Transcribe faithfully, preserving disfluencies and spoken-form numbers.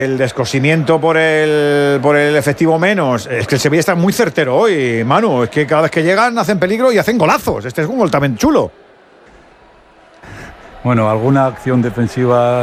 El descosimiento por el, por el efectivo menos. Es que el Sevilla está muy certero hoy, Manu. Es que cada vez que llegan hacen peligro y hacen golazos. Este es un gol también chulo. Bueno, alguna acción defensiva